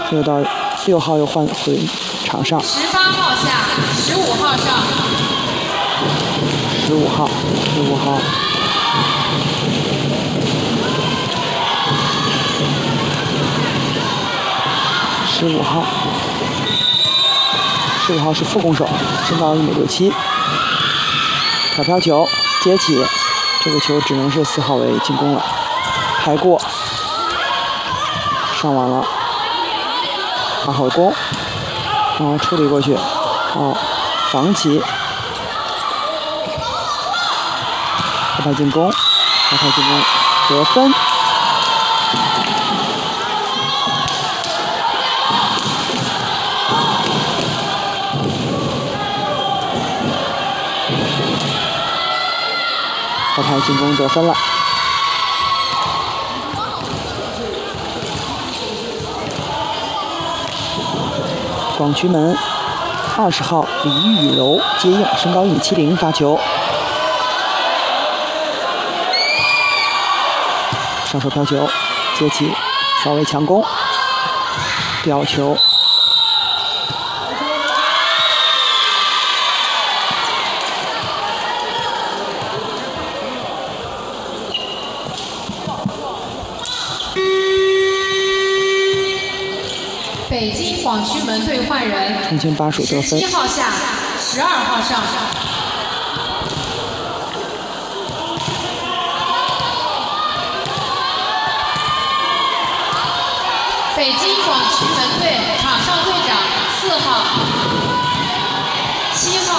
又到6号又换回场上。 18号下，15号上。 15号。15号是副攻手，身高1.67米。挑飘球接起，这个球只能是4号位进攻了，抬过，上网了，2号攻，处理过去，防起，后排进攻，得分。后排进攻得分了。广渠门20号李雨柔接应，身高1.70米发球，上手飘球接起，稍微强攻，吊球。 北京广渠门队换人， 重庆巴蜀得分。 17号下，12号上。北京广渠门队场上队长4号。